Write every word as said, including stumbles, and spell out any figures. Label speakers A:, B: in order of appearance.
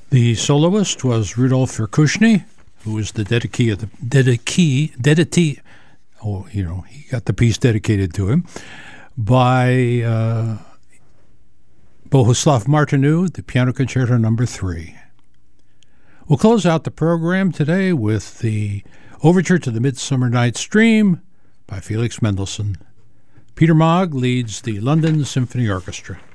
A: The soloist was Rudolf Verkushny, who was the dedicee of the dedicee, dedicee, oh, you know, he got the piece dedicated to him by uh, Bohuslav Martinu, the Piano Concerto Number Three. We'll close out the program today with the Overture to the Midsummer Night's Dream by Felix Mendelssohn. Peter Maag leads the London Symphony Orchestra.